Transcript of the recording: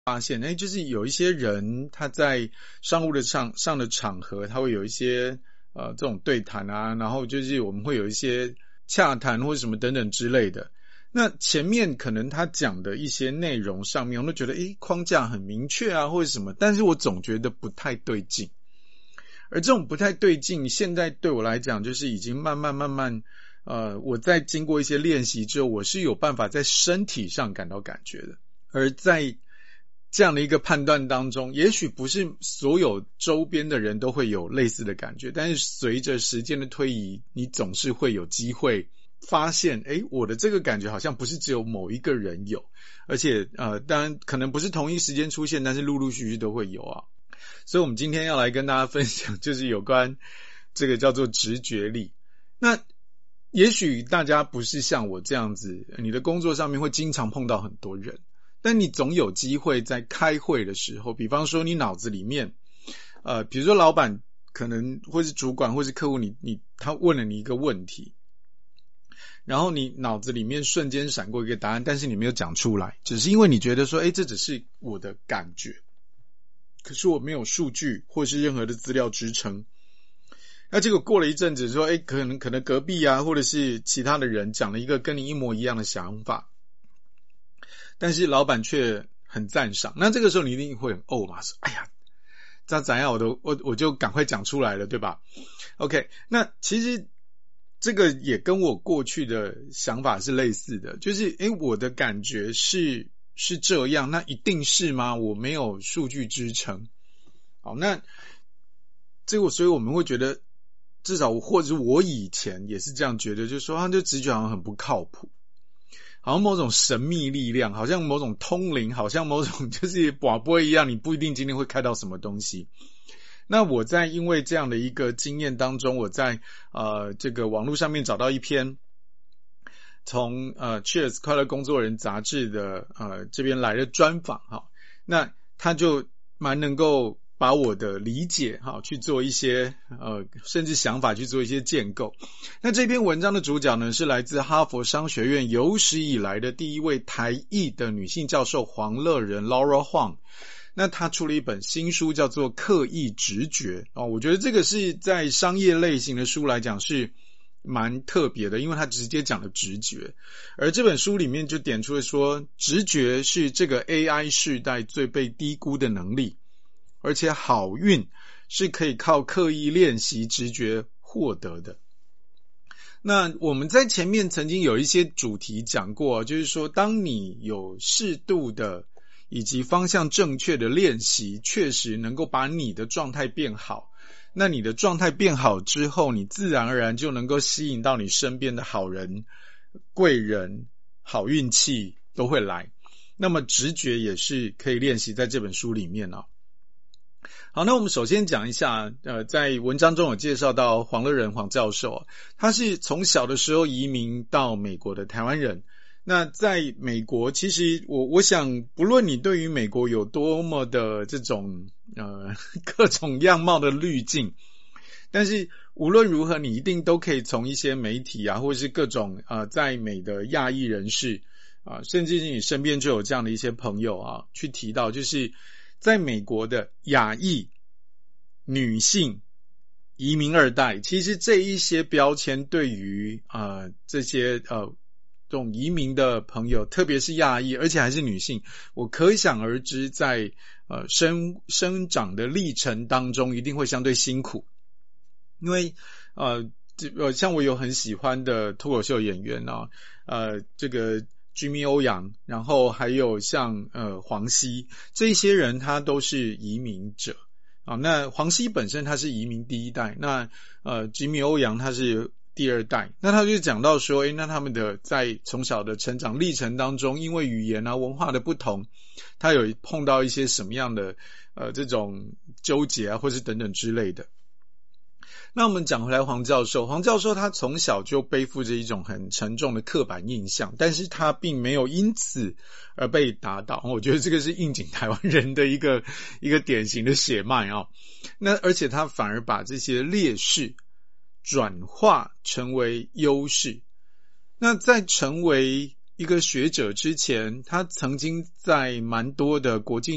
发现，就是有一些人他在商务的上的场合，他会有一些这种对谈啊，然后就是我们会有一些洽谈或者什么等等之类的。那前面可能他讲的一些内容上面，我都觉得框架很明确啊，或者什么，但是我总觉得不太对劲。而这种不太对劲，现在对我来讲，就是已经慢慢我在经过一些练习之后，我是有办法在身体上感到感觉的。而在这样的一个判断当中，也许不是所有周边的人都会有类似的感觉，但是随着时间的推移，你总是会有机会发现，我的这个感觉好像不是只有某一个人有，而且当然可能不是同一时间出现，但是陆陆续续都会有啊。所以我们今天要来跟大家分享，就是有关这个叫做直觉力。那也许大家不是像我这样子，你的工作上面会经常碰到很多人，但你总有机会在开会的时候，比方说你脑子里面比如说老板可能或是主管或是客户，他问了你一个问题，然后你脑子里面瞬间闪过一个答案，但是你没有讲出来，只是因为你觉得说这只是我的感觉，可是我没有数据或是任何的资料支撑。那结果过了一阵子说可能隔壁啊或者是其他的人讲了一个跟你一模一样的想法，但是老板却很赞赏，那这个时候你一定会很嘛，说这怎样我就赶快讲出来了，对吧 ？OK， 那其实这个也跟我过去的想法是类似的，就是我的感觉是这样，那一定是吗？我没有数据支撑。好，那这个所以我们会觉得，至少或者我以前也是这样觉得，就是说就直觉好像很不靠谱，好像某种神秘力量，好像某种通灵，好像某种就是拔杯一样，你不一定今天会开到什么东西。那我在因为这样的一个经验当中，我在这个网络上面找到一篇从Cheers 快乐工作人杂志的这边来的专访那他就蛮能够把我的理解去做一些甚至想法去做一些建构。那这篇文章的主角呢，是来自哈佛商学院有史以来的第一位台裔的女性教授黄乐仁 Laura Huang。那她出了一本新书叫做刻意直觉我觉得这个是在商业类型的书来讲是蛮特别的，因为它直接讲了直觉。而这本书里面就点出了说，直觉是这个 AI 世代最被低估的能力，而且好运是可以靠刻意练习直觉获得的。那我们在前面曾经有一些主题讲过，就是说当你有适度的以及方向正确的练习，确实能够把你的状态变好。那你的状态变好之后，你自然而然就能够吸引到你身边的好人、贵人、好运气都会来。那么直觉也是可以练习在这本书里面好，那我们首先讲一下在文章中有介绍到黄乐仁黄教授他是从小的时候移民到美国的台湾人。那在美国，其实我想不论你对于美国有多么的这种各种样貌的滤镜，但是无论如何你一定都可以从一些媒体或者是各种在美的亚裔人士甚至是你身边就有这样的一些朋友去提到，就是在美国的亚裔女性移民二代，其实这一些标签对于这些这种移民的朋友，特别是亚裔，而且还是女性，我可想而知在生长的历程当中一定会相对辛苦。因为像我有很喜欢的脱口秀演员这个 Jimmy 欧阳，然后还有像黄熙，这些人他都是移民者那黄熙本身他是移民第一代，那Jimmy 欧阳他是第二代。那他就讲到说那他们的在从小的成长历程当中，因为语言文化的不同，他有碰到一些什么样的这种纠结或是等等之类的。那我们讲回来黄教授他从小就背负着一种很沉重的刻板印象，但是他并没有因此而被打倒。我觉得这个是应景台湾人的一个典型的血脉那而且他反而把这些劣势转化成为优势。那在成为一个学者之前，他曾经在蛮多的国际